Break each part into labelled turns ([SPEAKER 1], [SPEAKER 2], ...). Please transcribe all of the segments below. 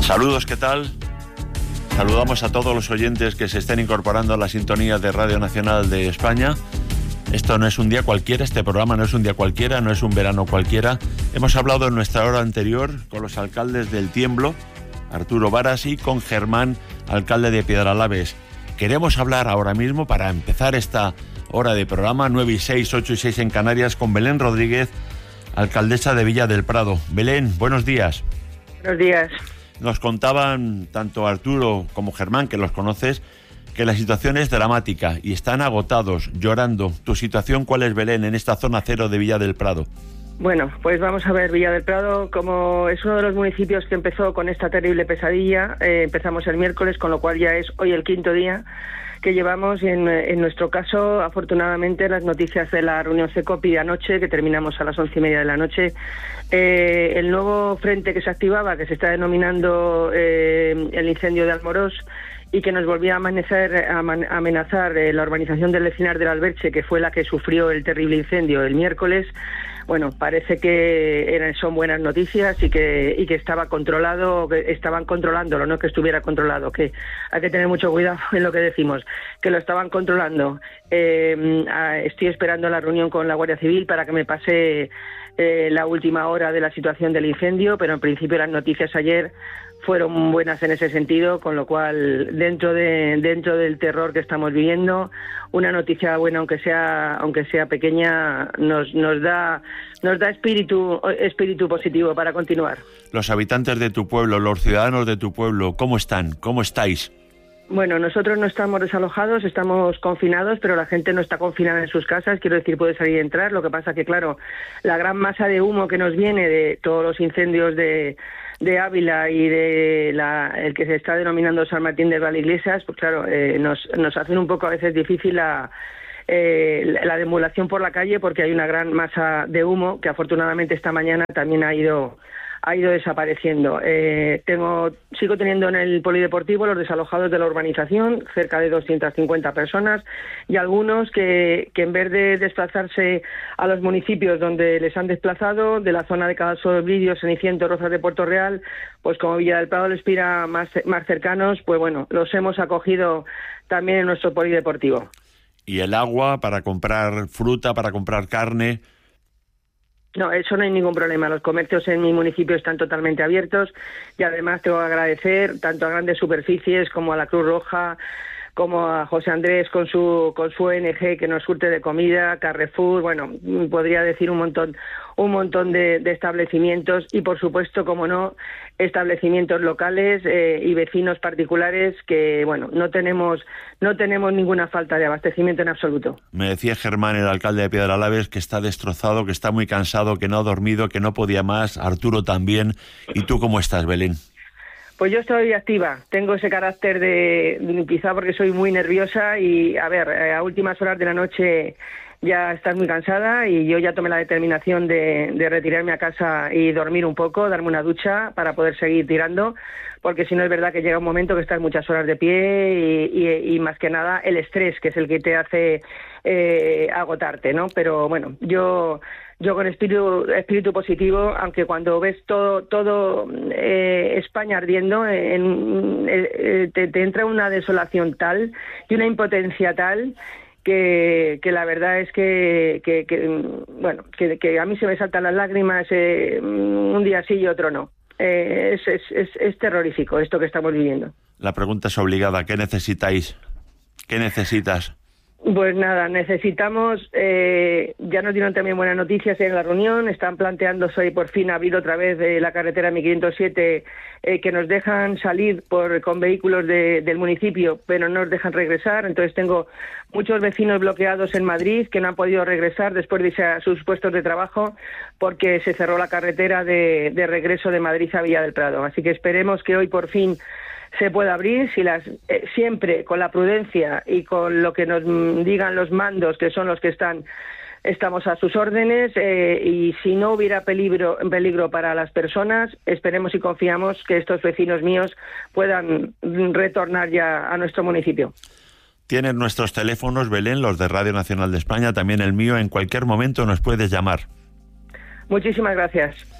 [SPEAKER 1] Saludos, ¿qué tal? Saludamos a todos los oyentes que se estén incorporando a la sintonía de Radio Nacional de España. Esto no es un día cualquiera, este programa no es un día cualquiera, no es un verano cualquiera. Hemos hablado en nuestra hora anterior con los alcaldes del Tiemblo, Arturo Varas, y con Germán, alcalde de Piedralaves. Queremos hablar ahora mismo, para empezar esta hora de programa, 9:06, 8:06 en Canarias, con Belén Rodríguez, alcaldesa de Villa del Prado. Belén, buenos días.
[SPEAKER 2] Buenos días.
[SPEAKER 1] Nos contaban tanto Arturo como Germán, que los conoces, que la situación es dramática y están agotados, llorando. ¿Tu situación cuál es, Belén, en esta zona cero de Villa del Prado?
[SPEAKER 2] Bueno, pues vamos a ver, Villa del Prado, como es uno de los municipios que empezó con esta terrible pesadilla, empezamos el miércoles, con lo cual ya es hoy el quinto día que llevamos, y en nuestro caso, afortunadamente, las noticias de la reunión CECOPI de anoche, que terminamos a las 11:30 de la noche, el nuevo frente que se activaba, que se está denominando el incendio de Almorós, y que nos volvía a amenazar la urbanización del Encinar del Alberche, que fue la que sufrió el terrible incendio el miércoles. Bueno, parece que son buenas noticias y que estaba controlado, que estaban controlándolo, no que estuviera controlado, que hay que tener mucho cuidado en lo que decimos, que lo estaban controlando. Estoy esperando la reunión con la Guardia Civil para que me pase la última hora de la situación del incendio, pero en principio las noticias ayer fueron buenas en ese sentido, con lo cual dentro del terror que estamos viviendo, una noticia buena, aunque sea pequeña, nos da espíritu positivo para continuar.
[SPEAKER 1] Los habitantes de tu pueblo, los ciudadanos de tu pueblo, ¿cómo están? ¿Cómo estáis?
[SPEAKER 2] Bueno, nosotros no estamos desalojados, estamos confinados, pero la gente no está confinada en sus casas, quiero decir, puede salir y entrar. Lo que pasa que, claro, la gran masa de humo que nos viene de todos los incendios de Ávila y de el que se está denominando San Martín de Valdeiglesias, pues claro, nos hacen un poco a veces difícil la deambulación por la calle, porque hay una gran masa de humo que afortunadamente esta mañana también ha ido desapareciendo. Sigo teniendo en el polideportivo los desalojados de la urbanización, cerca de 250 personas, y algunos que en vez de desplazarse a los municipios donde les han desplazado, de la zona de Cadalso de Bridio, Ceniciento, Rozas de Puerto Real, pues como Villa del Prado les pida más cercanos, pues bueno, los hemos acogido también en nuestro polideportivo.
[SPEAKER 1] ¿Y el agua para comprar fruta, para comprar carne?
[SPEAKER 2] No, eso no hay ningún problema. Los comercios en mi municipio están totalmente abiertos, y además tengo que agradecer tanto a grandes superficies como a la Cruz Roja, como a José Andrés con su ONG que nos surte de comida, Carrefour, bueno, podría decir un montón de establecimientos, y por supuesto, como no, establecimientos locales y vecinos particulares que, bueno, no tenemos ninguna falta de abastecimiento en absoluto.
[SPEAKER 1] Me decía Germán, el alcalde de Piedralaves, que está destrozado, que está muy cansado, que no ha dormido, que no podía más. Arturo también. ¿Y tú cómo estás, Belén?
[SPEAKER 2] Pues yo estoy activa, tengo ese carácter quizá porque soy muy nerviosa, y a ver, a últimas horas de la noche ya estás muy cansada, y yo ya tomé la determinación de retirarme a casa y dormir un poco, darme una ducha para poder seguir tirando, porque si no es verdad que llega un momento que estás muchas horas de pie y más que nada el estrés, que es el que te hace agotarte, ¿no? Pero bueno, yo con espíritu positivo, aunque cuando ves todo España ardiendo, te entra una desolación tal y una impotencia tal que la verdad es que a mí se me saltan las lágrimas un día sí y otro no. Es terrorífico esto que estamos viviendo.
[SPEAKER 1] La pregunta es obligada. ¿Qué necesitáis? ¿Qué necesitas?
[SPEAKER 2] Pues nada, necesitamos, ya nos dieron también buenas noticias en la reunión, están planteándose hoy por fin abrir otra vez la carretera 1507, que nos dejan salir con vehículos del municipio, pero no nos dejan regresar. Entonces tengo muchos vecinos bloqueados en Madrid que no han podido regresar después de irse a sus puestos de trabajo, porque se cerró la carretera de regreso de Madrid a Villa del Prado. Así que esperemos que hoy por fin se puede abrir, siempre con la prudencia y con lo que nos digan los mandos, que son los que estamos a sus órdenes, y si no hubiera peligro para las personas, esperemos y confiamos que estos vecinos míos puedan retornar ya a nuestro municipio.
[SPEAKER 1] Tienen nuestros teléfonos, Belén, los de Radio Nacional de España, también el mío. En cualquier momento nos puedes llamar.
[SPEAKER 2] Muchísimas gracias.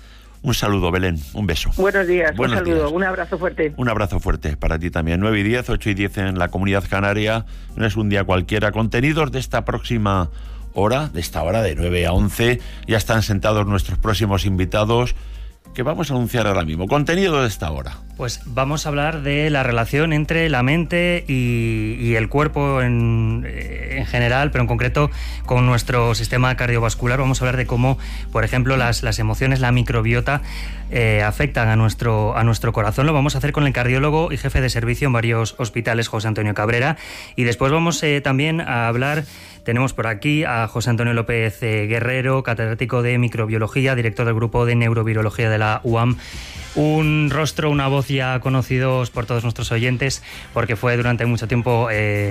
[SPEAKER 1] Un saludo, Belén, un beso.
[SPEAKER 2] Buenos días, un saludo,
[SPEAKER 1] días.
[SPEAKER 2] Un abrazo fuerte.
[SPEAKER 1] Un abrazo fuerte para ti también. 9:10, 8:10 en la Comunidad Canaria. No es un día cualquiera. Contenidos de esta próxima hora, de esta hora de 9 a 11. Ya están sentados nuestros próximos invitados que vamos a anunciar ahora mismo. Contenido de esta hora.
[SPEAKER 3] Pues vamos a hablar de la relación entre la mente y el cuerpo en general, pero en concreto con nuestro sistema cardiovascular. Vamos a hablar de cómo, por ejemplo, las emociones, la microbiota, afectan a nuestro corazón. Lo vamos a hacer con el cardiólogo y jefe de servicio en varios hospitales, José Antonio Cabrera. Y después vamos también a hablar... Tenemos por aquí a José Antonio López Guerrero, catedrático de microbiología, director del grupo de neurovirología de la UAM. Un rostro, una voz ya conocidos por todos nuestros oyentes, porque fue durante mucho tiempo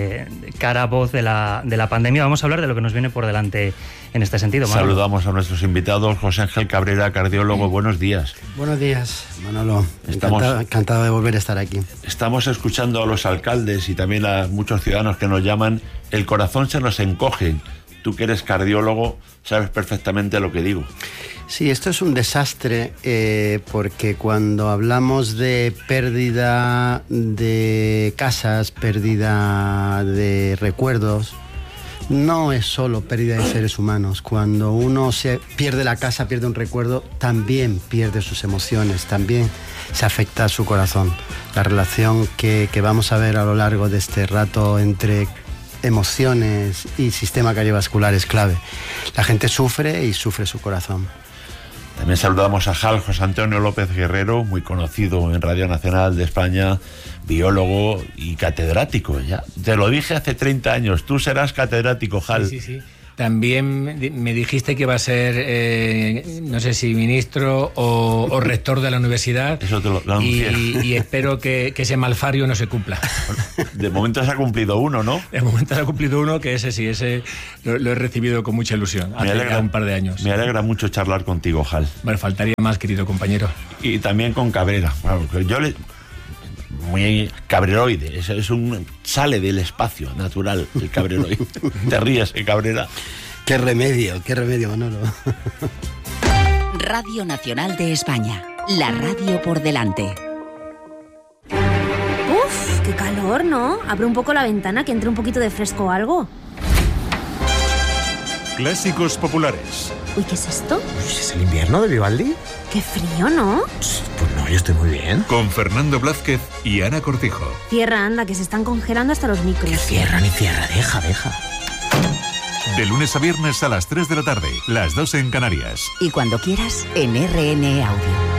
[SPEAKER 3] voz de la pandemia. Vamos a hablar de lo que nos viene por delante en este sentido, Manolo.
[SPEAKER 1] Saludamos a nuestros invitados. José Ángel Cabrera, cardiólogo, buenos días.
[SPEAKER 4] Buenos días, Manolo. Encantado de volver a estar aquí.
[SPEAKER 1] Estamos escuchando a los alcaldes y también a muchos ciudadanos que nos llaman. El corazón se nos encoge. Tú que eres cardiólogo sabes perfectamente lo que digo.
[SPEAKER 4] Sí, esto es un desastre porque cuando hablamos de pérdida de casas, pérdida de recuerdos, no es solo pérdida de seres humanos. Cuando uno se pierde la casa, pierde un recuerdo, también pierde sus emociones, también se afecta a su corazón. La relación que vamos a ver a lo largo de este rato entre emociones y sistema cardiovascular es clave. La gente sufre y sufre su corazón.
[SPEAKER 1] También saludamos a José Antonio López Guerrero, muy conocido en Radio Nacional de España, biólogo y catedrático. Ya te lo dije hace 30 años, tú serás catedrático, Jal.
[SPEAKER 5] Sí. También me dijiste que iba a ser, no sé si ministro o rector de la universidad.
[SPEAKER 1] Eso te lo anuncié.
[SPEAKER 5] Y espero que ese malfario no se cumpla.
[SPEAKER 1] De momento se ha cumplido uno, ¿no?
[SPEAKER 5] De momento se ha cumplido uno, que ese lo he recibido con mucha ilusión. Hace un par de años.
[SPEAKER 1] Me alegra mucho charlar contigo, Jal.
[SPEAKER 5] Bueno, faltaría más, querido compañero.
[SPEAKER 1] Y también con Cabrera. Muy cabreroide, sale del espacio natural el cabreroide. Te ríes, Cabrera.
[SPEAKER 4] Qué remedio, Manolo.
[SPEAKER 6] Radio Nacional de España, la radio por delante.
[SPEAKER 7] Uf, qué calor, ¿no? Abre un poco la ventana, que entre un poquito de fresco o algo.
[SPEAKER 8] Clásicos populares.
[SPEAKER 7] Uy, ¿qué es esto?
[SPEAKER 9] ¿Es el invierno de Vivaldi?
[SPEAKER 7] Qué frío, ¿no?
[SPEAKER 9] Pues no, yo estoy muy bien.
[SPEAKER 8] Con Fernando Blázquez y Ana Cortijo.
[SPEAKER 7] Cierra, anda, que se están congelando hasta los micros.
[SPEAKER 9] Que cierra, deja.
[SPEAKER 8] De lunes a viernes a las 3 de la tarde, las 2 en Canarias.
[SPEAKER 6] Y cuando quieras, en RN Audio.